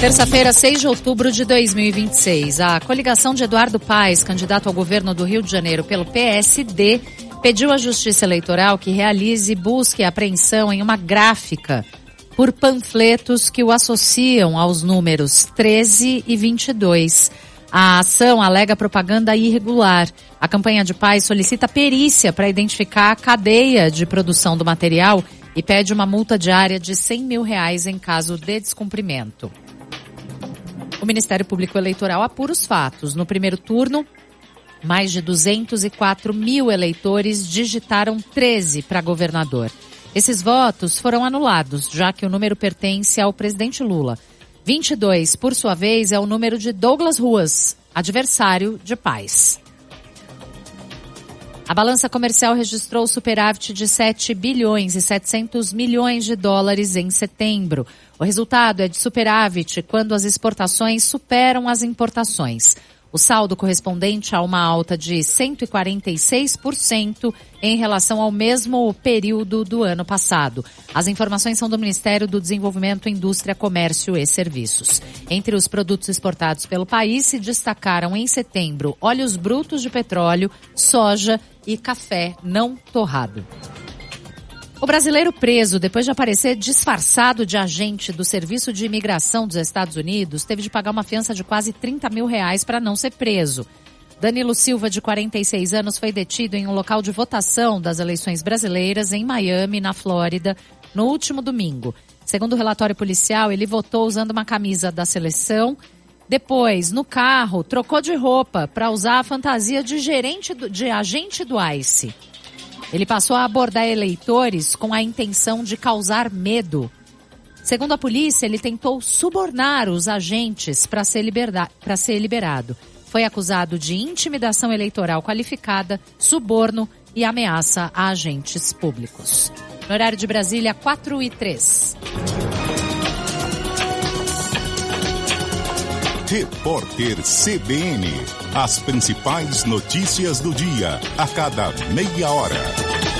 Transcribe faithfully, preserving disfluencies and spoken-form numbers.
Terça-feira, seis de outubro de dois mil e vinte e seis, a coligação de Eduardo Paes, candidato ao governo do Rio de Janeiro pelo P S D, pediu à Justiça Eleitoral que realize busca e apreensão em uma gráfica por panfletos que o associam aos números treze e vinte e dois. A ação alega propaganda irregular. A campanha de Paes solicita perícia para identificar a cadeia de produção do material e pede uma multa diária de cem mil reais em caso de descumprimento. O Ministério Público Eleitoral apura os fatos. No primeiro turno, mais de duzentos e quatro mil eleitores digitaram treze para governador. Esses votos foram anulados, já que o número pertence ao presidente Lula. vinte e dois, por sua vez, é o número de Douglas Ruas, adversário de Paes. A balança comercial registrou superávit de sete bilhões e setecentos milhões de dólares em setembro. O resultado é de superávit quando as exportações superam as importações. O saldo correspondente a uma alta de cento e quarenta e seis por cento em relação ao mesmo período do ano passado. As informações são do Ministério do Desenvolvimento, Indústria, Comércio e Serviços. Entre os produtos exportados pelo país se destacaram em setembro óleos brutos de petróleo, soja e café não torrado. O brasileiro preso, depois de aparecer disfarçado de agente do Serviço de Imigração dos Estados Unidos, teve de pagar uma fiança de quase trinta mil reais para não ser preso. Danilo Silva, de quarenta e seis anos, foi detido em um local de votação das eleições brasileiras em Miami, na Flórida, no último domingo. Segundo o relatório policial, ele votou usando uma camisa da seleção. Depois, no carro, trocou de roupa para usar a fantasia de gerente do, de agente do ICE. Ele passou a abordar eleitores com a intenção de causar medo. Segundo a polícia, ele tentou subornar os agentes para ser, para ser liberado. Foi acusado de intimidação eleitoral qualificada, suborno e ameaça a agentes públicos. No horário de Brasília, quatro e três. Repórter C B N. As principais notícias do dia, a cada meia hora.